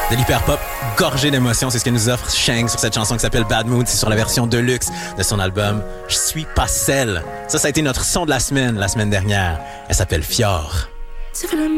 De l'hyper-pop gorgé d'émotions, c'est ce que nous offre Shang sur cette chanson qui s'appelle Bad Mood. C'est sur la version deluxe de son album Je suis pas celle. Ça a été notre son de la semaine dernière. Elle s'appelle Fior.